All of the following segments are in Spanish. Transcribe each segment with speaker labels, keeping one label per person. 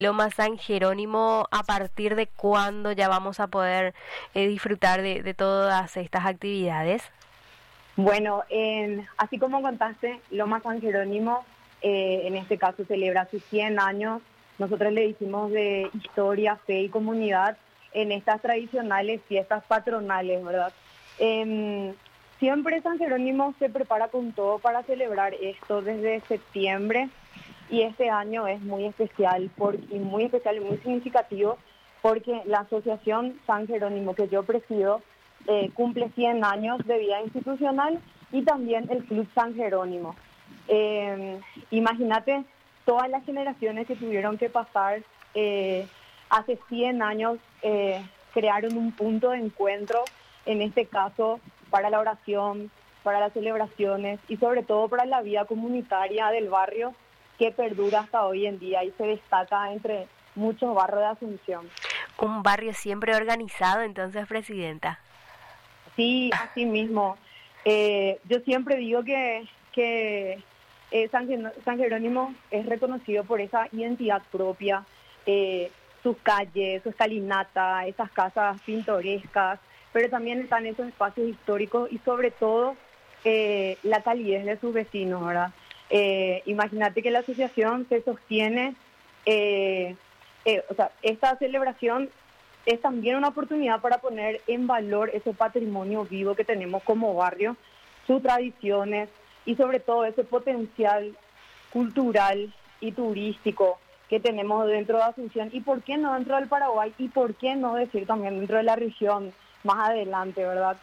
Speaker 1: Loma San Jerónimo, ¿a partir de cuándo ya vamos a poder disfrutar de todas estas actividades?
Speaker 2: Bueno, así como contaste, Loma San Jerónimo en este caso celebra sus 100 años. Nosotros le hicimos de historia, fe y comunidad en estas tradicionales fiestas patronales, ¿verdad? Siempre San Jerónimo se prepara con todo para celebrar esto desde septiembre. Y este año es muy especial y muy significativo porque la Asociación San Jerónimo que yo presido cumple 100 años de vida institucional y también el Club San Jerónimo. Imagínate todas las generaciones que tuvieron que pasar hace 100 años, crearon un punto de encuentro, en este caso para la oración, para las celebraciones y sobre todo para la vida comunitaria del barrio, que perdura hasta hoy en día y se destaca entre muchos barrios de Asunción.
Speaker 1: Un barrio siempre organizado, entonces, Presidenta.
Speaker 2: Sí, así mismo. Yo siempre digo que San Jerónimo es reconocido por esa identidad propia, sus calles, su escalinata, esas casas pintorescas, pero también están esos espacios históricos y sobre todo la calidez de sus vecinos, ¿verdad? Imagínate que la asociación se sostiene, esta celebración es también una oportunidad para poner en valor ese patrimonio vivo que tenemos como barrio, sus tradiciones y sobre todo ese potencial cultural y turístico que tenemos dentro de Asunción y por qué no dentro del Paraguay y por qué no decir también dentro de la región más adelante, ¿verdad?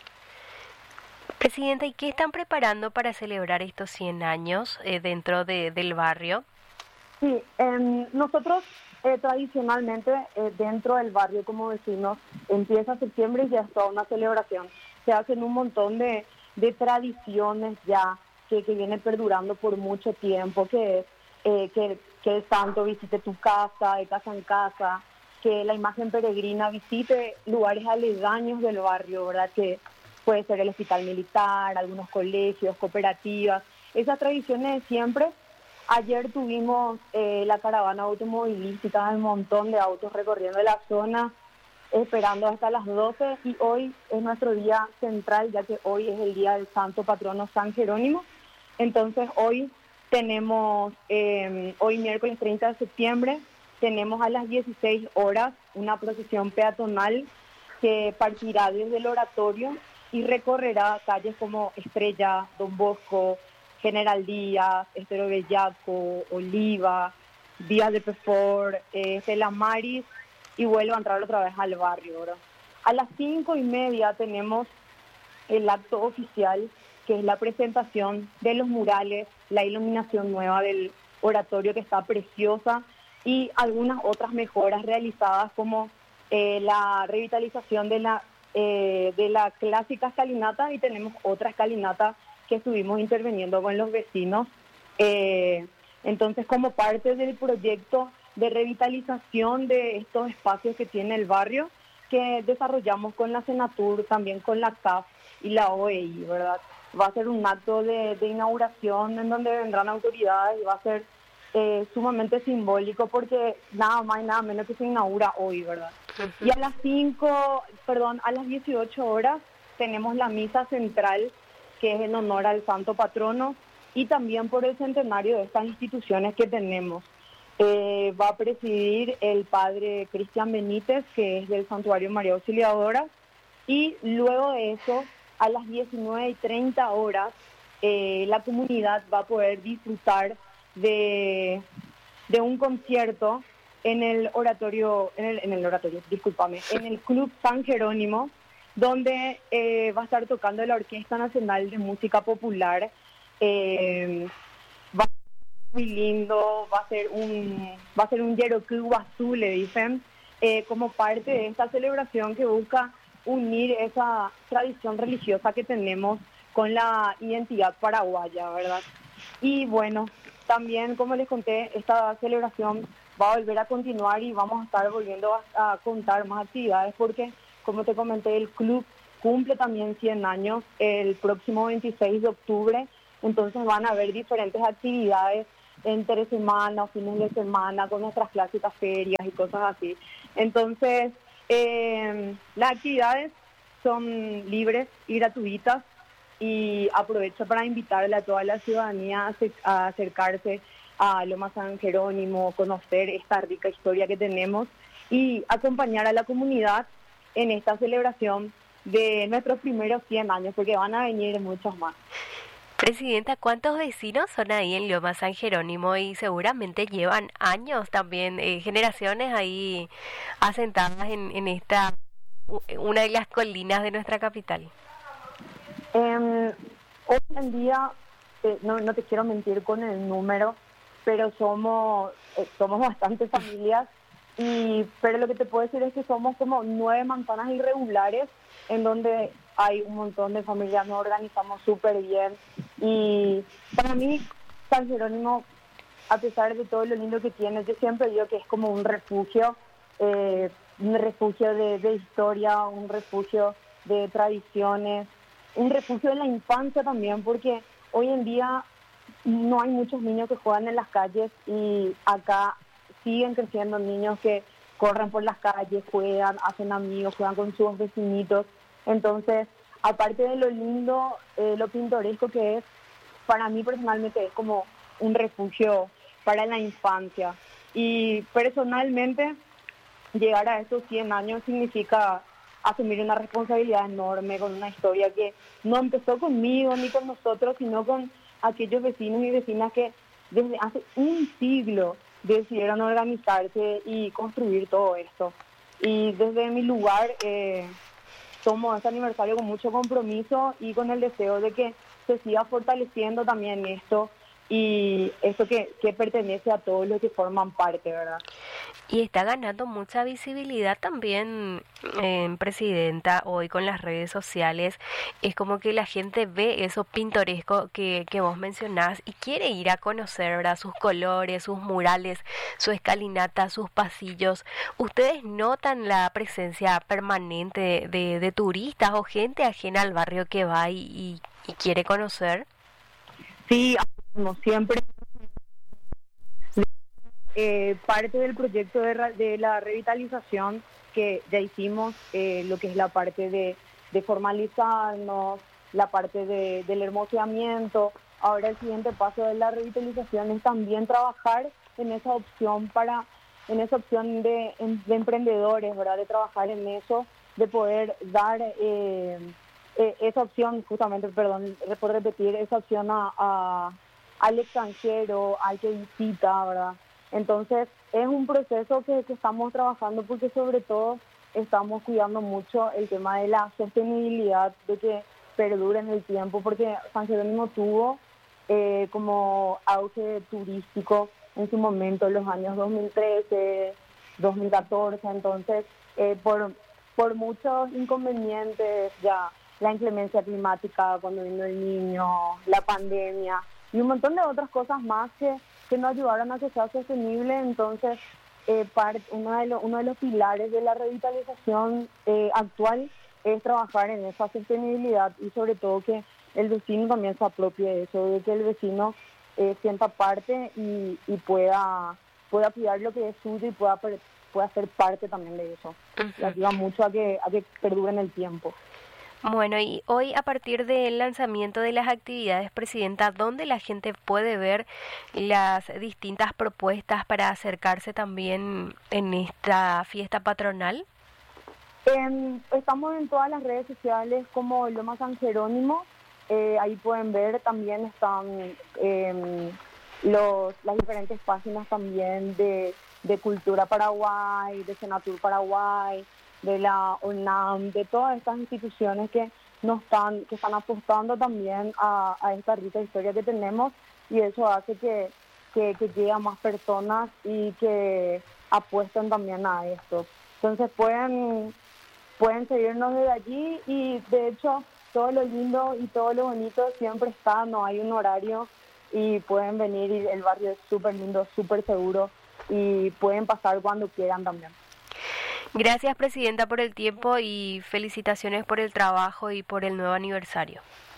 Speaker 1: Presidenta, ¿y qué están preparando para celebrar estos 100 años dentro del barrio?
Speaker 2: Sí, nosotros tradicionalmente dentro del barrio como vecinos empieza septiembre y ya es toda una celebración. Se hacen un montón de tradiciones ya que vienen perdurando por mucho tiempo, que es que el santo visite tu casa, de casa en casa, que la imagen peregrina visite lugares aledaños del barrio, ¿verdad? Que puede ser el hospital militar, algunos colegios, cooperativas, esas tradiciones de siempre. Ayer tuvimos la caravana automovilística, un montón de autos recorriendo la zona, esperando hasta las 12 y hoy es nuestro día central, ya que hoy es el día del santo patrono San Jerónimo. Entonces hoy tenemos, hoy miércoles 30 de septiembre, tenemos a las 16 horas una procesión peatonal que partirá desde el oratorio y recorrerá calles como Estrella, Don Bosco, General Díaz, Estero Bellaco, Oliva, Díaz de Pefor, Estela Maris y vuelve a entrar otra vez al barrio, ¿verdad? A las 5:30 tenemos el acto oficial, que es la presentación de los murales, la iluminación nueva del oratorio que está preciosa y algunas otras mejoras realizadas como la revitalización de la clásica escalinata y tenemos otra escalinata que estuvimos interviniendo con los vecinos. Entonces, como parte del proyecto de revitalización de estos espacios que tiene el barrio, que desarrollamos con la Senatur, también con la CAF y la OEI, ¿verdad? Va a ser un acto de inauguración en donde vendrán autoridades y va a ser sumamente simbólico porque nada más y nada menos que se inaugura hoy, ¿verdad? Uh-huh. Y a las 18 horas tenemos la misa central que es en honor al santo patrono y también por el centenario de estas instituciones que tenemos. Va a presidir el padre Cristian Benítez, que es del Santuario María Auxiliadora, y luego de eso, a las 19:30 horas, la comunidad va a poder disfrutar de un concierto en el Club San Jerónimo, donde va a estar tocando la Orquesta Nacional de Música Popular. Va a ser muy lindo, va a ser un Yeroku Guazú, le dicen, como parte de esta celebración que busca unir esa tradición religiosa que tenemos con la identidad paraguaya, ¿verdad? Y bueno, también, como les conté, esta celebración va a volver a continuar y vamos a estar volviendo a contar más actividades porque, como te comenté, el club cumple también 100 años el próximo 26 de octubre, entonces van a haber diferentes actividades entre semana o fines de semana con nuestras clásicas ferias y cosas así. Entonces, las actividades son libres y gratuitas y aprovecho para invitarle a toda la ciudadanía a acercarse a Loma San Jerónimo, conocer esta rica historia que tenemos y acompañar a la comunidad en esta celebración de nuestros primeros 100 años, porque van a venir muchos más.
Speaker 1: Presidenta, ¿cuántos vecinos son ahí en Loma San Jerónimo? Y seguramente llevan años también, generaciones ahí asentadas en esta, una de las colinas de nuestra capital.
Speaker 2: Hoy en día, no te quiero mentir con el número, pero somos bastantes familias, pero lo que te puedo decir es que somos como 9 manzanas irregulares en donde hay un montón de familias, nos organizamos súper bien. Y para mí, San Jerónimo, a pesar de todo lo lindo que tiene, yo siempre digo que es como un refugio de historia, un refugio de tradiciones, un refugio de la infancia también, porque hoy en día no hay muchos niños que juegan en las calles y acá siguen creciendo niños que corren por las calles, juegan, hacen amigos, juegan con sus vecinitos. Entonces, aparte de lo lindo, lo pintoresco que es, para mí personalmente es como un refugio para la infancia. Y personalmente, llegar a estos 100 años significa asumir una responsabilidad enorme con una historia que no empezó conmigo ni con nosotros, sino con aquellos vecinos y vecinas que desde hace un siglo decidieron organizarse y construir todo esto. Y desde mi lugar tomo este aniversario con mucho compromiso y con el deseo de que se siga fortaleciendo también esto y esto que pertenece a todos los que forman parte, ¿verdad?
Speaker 1: Y está ganando mucha visibilidad también, Presidenta, hoy con las redes sociales. Es como que la gente ve eso pintoresco que vos mencionás y quiere ir a conocer, ¿verdad? Sus colores, sus murales, su escalinata, sus pasillos. ¿Ustedes notan la presencia permanente de turistas o gente ajena al barrio que va y quiere conocer?
Speaker 2: Sí, como siempre. Parte del proyecto de la revitalización que ya hicimos, lo que es la parte de formalizarnos, la parte del hermoseamiento. Ahora el siguiente paso de la revitalización es también trabajar en esa opción de emprendedores, ¿verdad? De trabajar en eso, de poder dar esa opción, justamente, perdón, por repetir, esa opción al extranjero, al que visita, ¿verdad? Entonces, es un proceso que estamos trabajando porque sobre todo estamos cuidando mucho el tema de la sostenibilidad, de que perdure en el tiempo, porque San Jerónimo tuvo como auge turístico en su momento, en los años 2013, 2014, entonces, por muchos inconvenientes, ya la inclemencia climática cuando vino el niño, la pandemia y un montón de otras cosas más que nos ayudaron a que sea sostenible. Entonces, uno de los pilares de la revitalización actual es trabajar en esa sostenibilidad y sobre todo que el vecino también se apropie de eso, de que el vecino sienta parte y pueda cuidar lo que es suyo y pueda ser parte también de eso. Uh-huh. Y ayuda mucho a que perdure en el tiempo.
Speaker 1: Bueno, y hoy a partir del lanzamiento de las actividades, Presidenta, ¿dónde la gente puede ver las distintas propuestas para acercarse también en esta fiesta patronal?
Speaker 2: Estamos en todas las redes sociales como Loma San Jerónimo, ahí pueden ver, también están las diferentes páginas también de Cultura Paraguay, de Senatur Paraguay, de la UNAM, de todas estas instituciones que están apostando también a esta rica historia que tenemos, y eso hace que llegue a más personas y que apuesten también a esto. Entonces pueden seguirnos desde allí y de hecho todo lo lindo y todo lo bonito siempre está, no hay un horario y pueden venir y el barrio es súper lindo, súper seguro y pueden pasar cuando quieran también.
Speaker 1: Gracias, Presidenta, por el tiempo y felicitaciones por el trabajo y por el nuevo aniversario.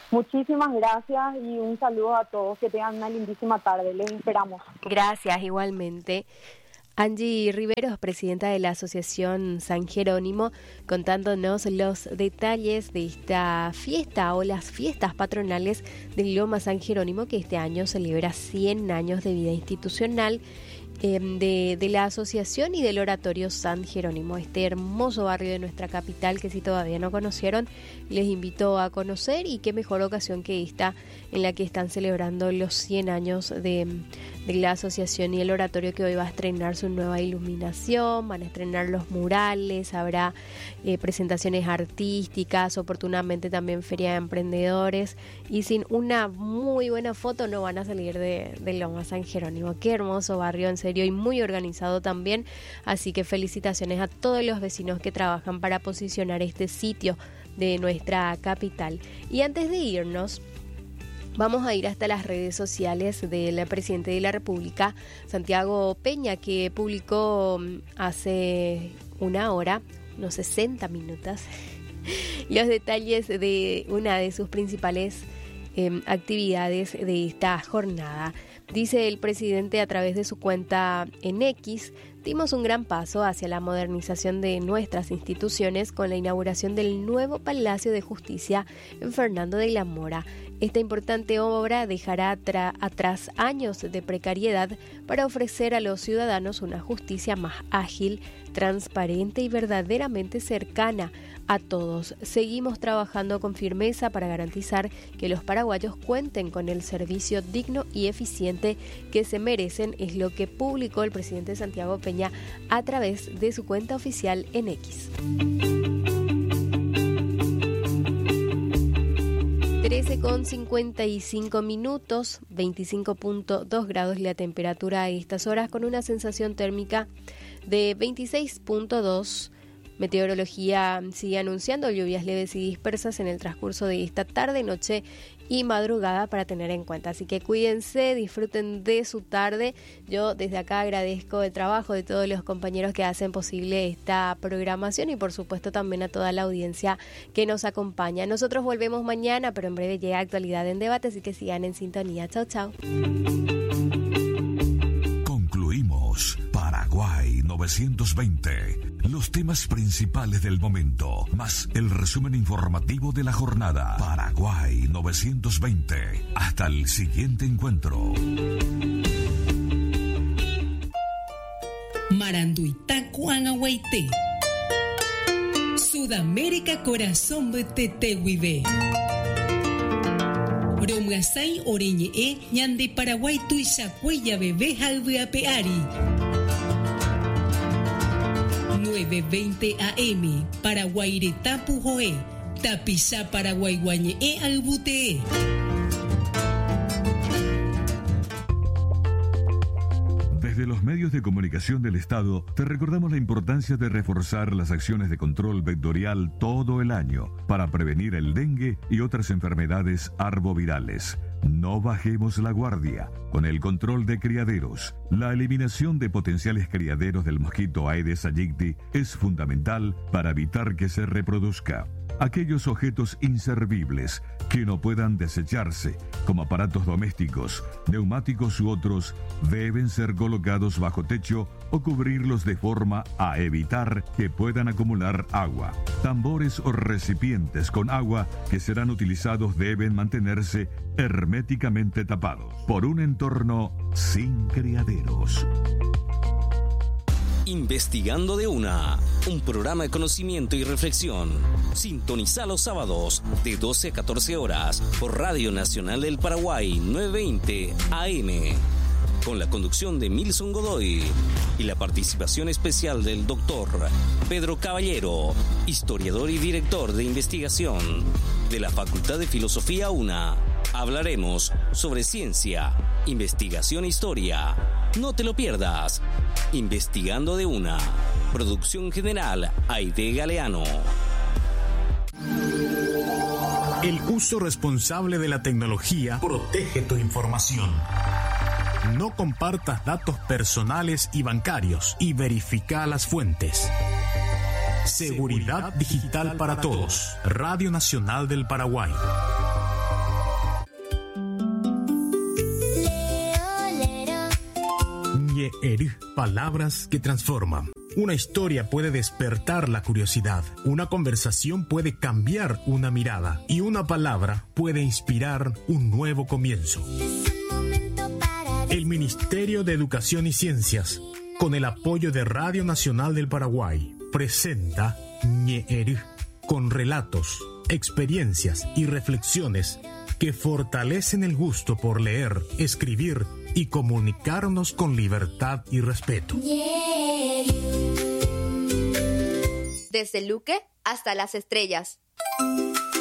Speaker 2: Muchísimas gracias y un saludo a todos, que tengan una lindísima tarde, les esperamos.
Speaker 1: Gracias, igualmente. Angie Riveros, presidenta de la Asociación San Jerónimo, contándonos los detalles de esta fiesta o las fiestas patronales del Loma San Jerónimo, que este año celebra 100 años de vida institucional de la asociación y del Oratorio San Jerónimo, este hermoso barrio de nuestra capital que si todavía no conocieron, les invito a conocer, y qué mejor ocasión que esta en la que están celebrando los 100 años de la asociación y el oratorio, que hoy va a estrenar su nueva iluminación, van a estrenar los murales, habrá presentaciones artísticas, oportunamente también feria de emprendedores, y sin una muy buena foto no van a salir de Loma San Jerónimo. Qué hermoso barrio, en serio, y muy organizado también, así que felicitaciones a todos los vecinos que trabajan para posicionar este sitio de nuestra capital. Y antes de irnos, vamos a ir hasta las redes sociales del presidente de la República, Santiago Peña, que publicó hace una hora, unos 60 minutos, los detalles de una de sus principales actividades de esta jornada. Dice el presidente a través de su cuenta en X: dimos un gran paso hacia la modernización de nuestras instituciones con la inauguración del nuevo Palacio de Justicia en Fernando de la Mora. Esta importante obra dejará atrás años de precariedad para ofrecer a los ciudadanos una justicia más ágil, transparente y verdaderamente cercana a todos. Seguimos trabajando con firmeza para garantizar que los paraguayos cuenten con el servicio digno y eficiente que se merecen, es lo que publicó el presidente Santiago Peña a través de su cuenta oficial en X. 13:55 minutos, 25.2 grados la temperatura a estas horas, con una sensación térmica de 26.2. Meteorología sigue anunciando lluvias leves y dispersas en el transcurso de esta tarde, noche y madrugada para tener en cuenta. Así que cuídense, disfruten de su tarde. Yo desde acá agradezco el trabajo de todos los compañeros que hacen posible esta programación y por supuesto también a toda la audiencia que nos acompaña. Nosotros volvemos mañana, pero en breve llega Actualidad en Debate, así que sigan en sintonía. Chau, chau.
Speaker 3: Concluimos Paraguay 920. Los temas principales del momento, más el resumen informativo de la jornada. Paraguay 920. Hasta el siguiente encuentro.
Speaker 4: Maranduita Cuangahuayte. Sudamérica Corazón Tetehuive. Romasai Oreñe Ñande Paraguay Tuisacuella Bebé Jalveapeari. 9:20 AM, Paraguaireta Pujoe, Tapisa Paraguayguañe Albutee.
Speaker 3: Desde los medios de comunicación del Estado, te recordamos la importancia de reforzar las acciones de control vectorial todo el año para prevenir el dengue y otras enfermedades arbovirales. No bajemos la guardia. Con el control de criaderos, la eliminación de potenciales criaderos del mosquito Aedes aegypti es fundamental para evitar que se reproduzca. Aquellos objetos inservibles que no puedan desecharse, como aparatos domésticos, neumáticos u otros, deben ser colocados bajo techo o cubrirlos de forma a evitar que puedan acumular agua. Tambores o recipientes con agua que serán utilizados deben mantenerse herméticamente tapados por un entorno sin criaderos.
Speaker 5: Investigando de una, un programa de conocimiento y reflexión. Sintoniza los sábados de 12 a 14 horas por Radio Nacional del Paraguay 920 AM. Con la conducción de Milson Godoy y la participación especial del doctor Pedro Caballero, historiador y director de investigación de la Facultad de Filosofía UNA. Hablaremos sobre ciencia, investigación e historia. No te lo pierdas. Investigando de una. Producción general Aide Galeano.
Speaker 6: El uso responsable de la tecnología protege tu información. No compartas datos personales y bancarios y verifica las fuentes. Seguridad digital para todos. Radio Nacional del Paraguay. ñe'eru, palabras que transforman. Una historia puede despertar la curiosidad, una conversación puede cambiar una mirada y una palabra puede inspirar un nuevo comienzo. El Ministerio de Educación y Ciencias, con el apoyo de Radio Nacional del Paraguay, presenta ñe'eru, con relatos, experiencias y reflexiones que fortalecen el gusto por leer, escribir y comunicarnos con libertad y respeto.
Speaker 7: Desde Luque hasta las estrellas.